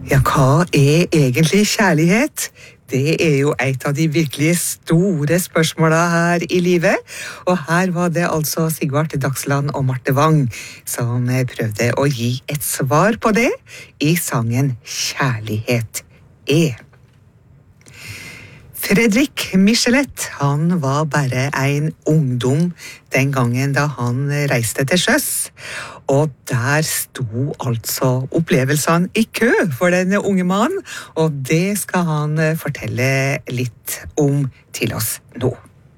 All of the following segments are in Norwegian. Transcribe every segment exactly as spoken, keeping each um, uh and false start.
Ja, hva er egentlig kjærlighet? Det er jo et av de virkelig store spørsmålene her i livet. Og her var det altså Sigvart Dagsland og Marte Wang som prøvde å gi et svar på det i sangen Kjærlighet er. Fredrik Michelet, han var bare en ungdom den gangen da han reiste til sjøs. Og der sto altså opplevelsene i kø for denne unge mannen, og det skal han fortelle litt om til oss nå.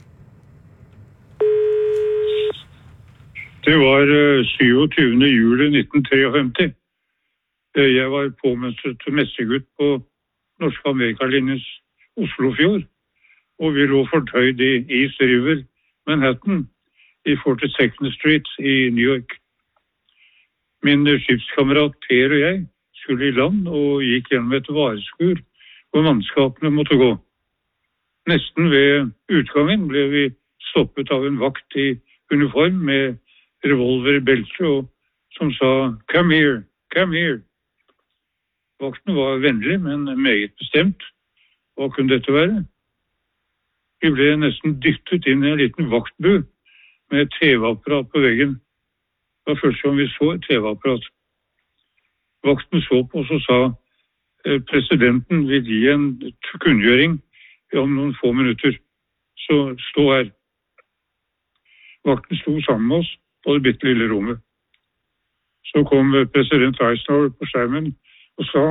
Det var syvogtyvende juli nitten femtitre. Jeg var påmønstret messegutt på Norske Amerikalinjens Oslofjord, og vi lå fortøyd i East River, Manhattan, i forty-second Street i New York. Min skipskamerat Per og jeg skulle i land og gikk gjennom et vareskur hvor mannskapene måtte gå. Nesten ved utgangen ble vi stoppet av en vakt i uniform med revolver i beltet og som sa «Come here, come here». Vakten var vennlig, men meget bestemt. Hva kunne dette være? Vi ble nesten dyttet inn i en liten vaktbu med et T V-apparat på veggen. Det var første gang vi så et T V-apparat. Vakten så på oss og sa presidenten vil gi en kunngjøring om noen få minutter. Så stå her. Vakten sto sammen med oss på det bitte lille rommet. Så kom president Eisenhower på skjermen og sa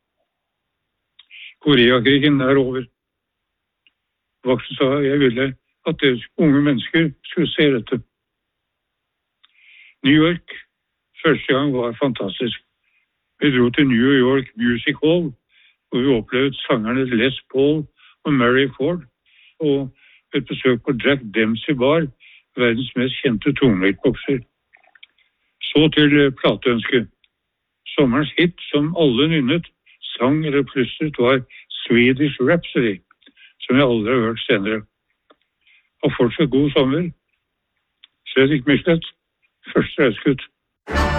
Koreakrigen er over. Vakten sa jeg ville at deres unge mennesker skulle se dette. New York første gang var fantastisk. Vi dro til New York Music Hall, hvor vi opplevde sangerne Les Paul og Mary Ford, og et besøk på Jack Dempsey Bar, verdens mest kjente tungvektbokser. Så til plateønsket. Sommerens hit som alle nynnet, sang eller plystret var Swedish Rhapsody, som jeg aldri har hørt senere. Og fortsatt god sommer. Fredrik Michelet, første reiskutt.